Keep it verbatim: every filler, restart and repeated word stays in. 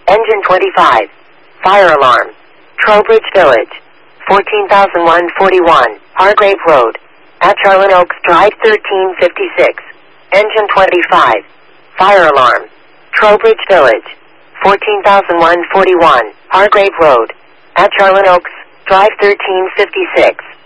Engine twenty-five. Fire alarm. Trowbridge Village. fourteen thousand one hundred forty-one, Hargrave Road. At Charlton Oaks Drive thirteen fifty-six. Engine twenty-five. Fire alarm. Trowbridge Village. fourteen thousand one hundred forty-one, Hargrave Road. At Charlton Oaks Drive thirteen fifty-six.